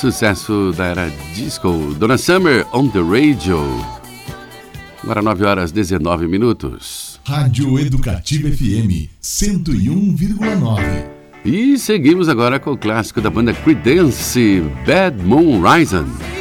sucesso da era disco, Donna Summer on the Radio. Agora 9h19. Rádio Educativa FM 101,9. E seguimos agora com o clássico da banda Creedence, Bad Moon Rising.